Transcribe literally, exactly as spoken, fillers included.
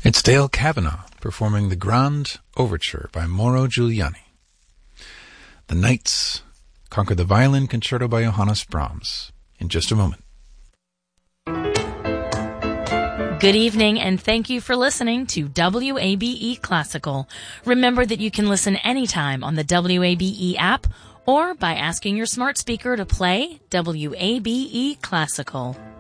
It's Dale Kavanaugh performing the Grand Overture by Mauro Giuliani. The Knights conquer the Violin Concerto by Johannes Brahms in just a moment. Good evening, and thank you for listening to W A B E Classical. Remember that you can listen anytime on the W A B E app or by asking your smart speaker to play W A B E Classical.